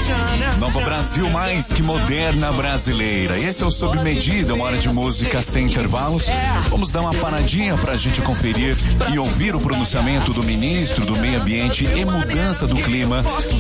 Nova Brasil mais que moderna brasileira. Esse é o Sob Medida, uma hora de música sem intervalos. Vamos dar uma paradinha pra gente conferir e ouvir o pronunciamento do ministro do Meio Ambiente e Mudança do Clima,